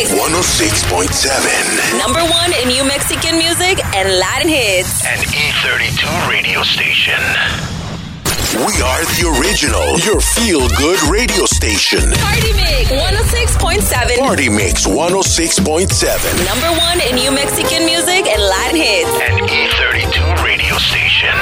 106.7. Number one in New Mexican music and Latin hits. An E32 radio station. We are the original, your feel-good radio station. Party Mix 106.7. Party Mix 106.7. Number one in New Mexican music and Latin hits. An E32 radio station.